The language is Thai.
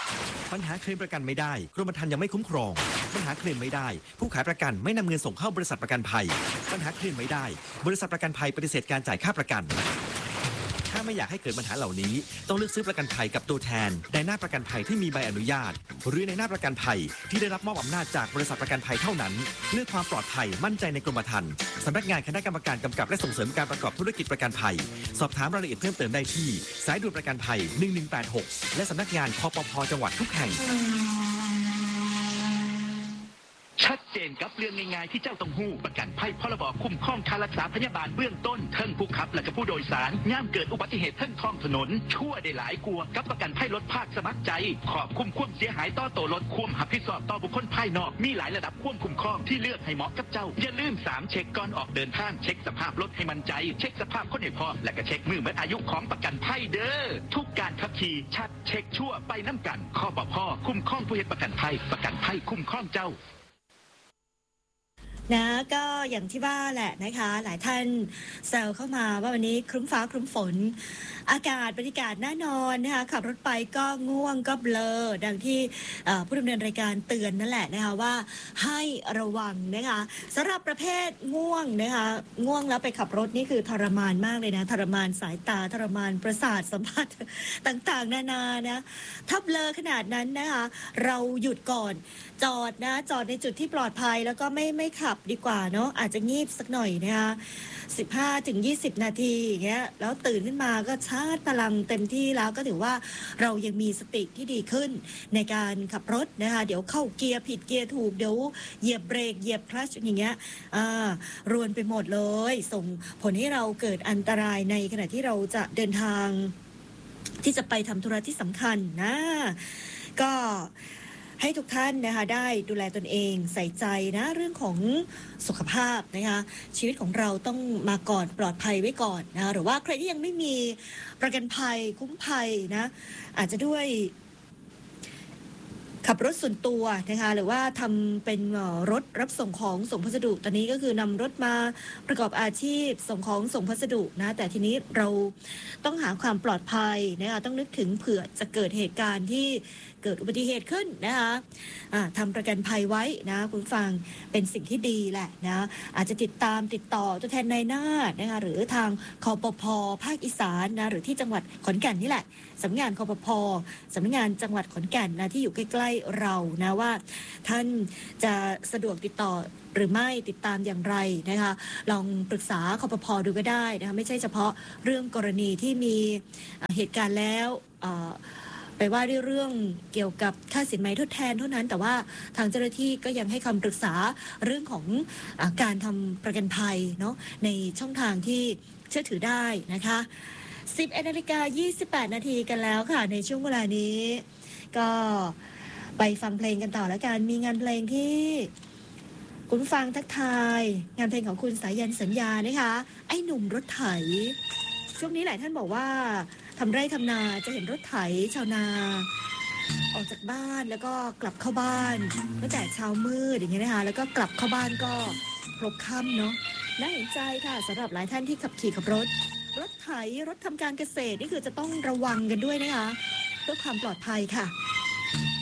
ปัญหาเคลมประกันไม่ได้กรมธรรม์ยังไม่คุ้มครองปัญหาเคลมไม่ได้ผู้ขายประกันไม่นำเงินส่งเข้าบริษัทประกันภัยปัญหาเคลมไม่ได้บริษัทประกันภัยปฏิเสธการจ่ายค่าประกันถ้าไม่อยากให้เกิดปัญหาเหล่านี้ต้องเลือกซื้อประกันภัยกับตัวแทนในหน้าประกันภัยที่มีใบอนุญาตหรือในหน้าประกันภัยที่ได้รับมอบอำนาจจากบริษัทประกันภัยเท่านั้นเลือกความปลอดภัยมั่นใจในกรมธรรม์สำนักงานคณะกรรมการกำกับและส่งเสริมการประกอบธุรกิจประกันภัยสอบถามรายละเอียดเพิ่มเติมได้ที่สายด่วนประกันภัย1186และสำนักงานคปภ.จังหวัดทุกแห่งชัดเจนกับเรื่องง่ายๆที่เจ้าต้องหู้ประกันภัยพรบคุ้มครองค่ารักษาพยาบาลเบื้องต้นเทิงผู้ขับและก็ผู้โดยสารย่ามเกิดอุบัติเหตุเทิงท้องถนนชั่วได้หลายกลัวกับประกันภัยรถภาคสมัครใจขอบคุ้มความเสียหายต่อตัวรถควมหับผิดชอบต่อบุคคลภายนอกมีหลายระดับควบคุ้มครองที่เลือกให้เหมาะกับเจ้าอย่าลืม3เช็คก่อนออกเดินทางเช็คสภาพรถให้มั่นใจเช็คสภาพคนให้พร้อมและก็เช็คมือหมดอายุของประกันภัยเด้อทุกการขับขี่ชัดเช็คชั่วไปน้ำกันคปภ.คุ้มครองผู้เฮ็ดประกันภัยคุ้มครองเจ้านะก็อย่างที่ว่าแหละนะคะหลายท่านแซวเข้ามาว่าวันนี้ครึ้มฟ้าครึ้มฝนอากาศบรรยากาศแน่นอนนะคะขับรถไปก็ง่วงก็เบลอดังที่ผู้ดำเนินรายการเตือนนั่นแหละนะคะว่าให้ระวังนะคะสำหรับประเภทง่วงนะคะง่วงแล้วไปขับรถนี่คือทรมานมากเลยนะทรมานสายตาทรมานประสาทสัมผัสต่างๆนานานะถ้าเบลอขนาดนั้นนะคะเราหยุดก่อนจอดในจุดที่ปลอดภัยแล้วก็ไม่ขับดีกว่าเนาะอาจจะงีบสักหน่อยนะคะ15-20 นาทีอย่างเงี้ยแล้วตื่นขึ้นมาก็ชาร์จพลังเต็มที่แล้วก็ถือว่าเรายังมีสติที่ดีขึ้นในการขับรถนะคะเดี๋ยวเข้าเกียร์ผิดเกียร์ถูกเดี๋ยวเหยียบเบรกเหยียบคลัตช์อย่างเงี้ยรวนไปหมดเลยส่งผลให้เราเกิดอันตรายในขณะที่เราจะเดินทางที่จะไปทำธุระที่สำคัญนะก็ให้ทุกท่านนะคะได้ดูแลตนเองใส่ใจนะเรื่องของสุขภาพนะคะชีวิตของเราต้องมาก่อนปลอดภัยไว้ก่อนนะหรือว่าใครที่ยังไม่มีประกันภัยคุ้มภัยนะอาจจะด้วยขับรถส่วนตัวนะคะหรือว่าทำเป็นรถรับส่งของส่งพัสดุตอนนี้ก็คือนำรถมาประกอบอาชีพส่งของส่งพัสดุนะแต่ทีนี้เราต้องหาความปลอดภัยนะคะต้องนึกถึงเผื่อจะเกิดเหตุการณ์ที่เกิดอุบัติเหตุขึ้นนะคะทำประกันภัยไว้นะคุณฟังเป็นสิ่งที่ดีแหละนะอาจจะติดต่อตัวแทนนายหน้านะคะหรือทางคปภ.ภาคอีสานนะหรือที่จังหวัดขอนแก่นนี่แหละสำนักงานคปภ.สำนักงานจังหวัดขอนแก่นนะที่อยู่ใกล้ๆเรานะว่าท่านจะสะดวกติดต่อหรือไม่ติดตามอย่างไรนะคะลองปรึกษาคปภ.ดูก็ได้นะคะไม่ใช่เฉพาะเรื่องกรณีที่มีเหตุการณ์แล้วไปว่าด้วยเรื่องเกี่ยวกับค่าสินไหมทดแทนเท่านั้นแต่ว่าทางเจ้าหน้าที่ก็ยังให้คำปรึกษาเรื่องของการทำประกันภัยเนาะในช่องทางที่เชื่อถือได้นะคะ11:28 นาทีกันแล้วค่ะในช่วงเวลานี้ก็ไปฟังเพลงกันต่อแล้วกันมีงานเพลงที่คุณฟังทักทายงานเพลงของคุณสายันสัญญานะคะไอ้หนุ่มรถไถช่วงนี้หลายท่านบอกว่าทำไร่ทำนาจะเห็นรถไถชาวนาออกจากบ้านแล้วก็กลับเข้าบ้านตั้งแต่เช้ามืดอย่างเงี้ยนะคะแล้วก็กลับเข้าบ้านก็พลบค่ำเนาะน่าเห็นใจค่ะสำหรับหลายท่านที่ขับรถไถรถทำการเกษตรนี่คือจะต้องระวังกันด้วยนะคะเพื่อความปลอดภัยค่ะ